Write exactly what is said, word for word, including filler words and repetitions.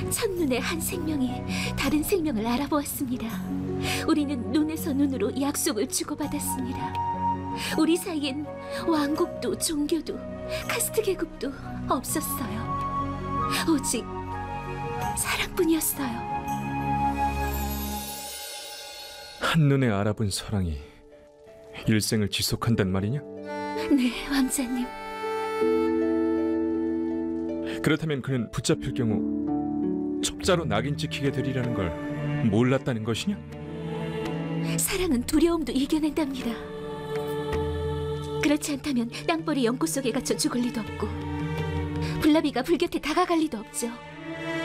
첫눈에 한 생명이 다른 생명을 알아보았습니다. 우리는 눈에서 눈으로 약속을 주고받았습니다. 우리 사이엔 왕국도 종교도 카스트 계급도 없었어요. 오직 사랑뿐이었어요. 한눈에 알아본 사랑이 일생을 지속한단 말이냐? 네, 왕자님. 그렇다면 그는 붙잡힐 경우 첩자로 낙인 찍히게 되리라는 걸 몰랐다는 것이냐? 사랑은 두려움도 이겨낸답니다. 그렇지 않다면 땅벌이 연꽃 속에 갇혀 죽을 리도 없고 블라비가 불 곁에 다가갈 리도 없죠.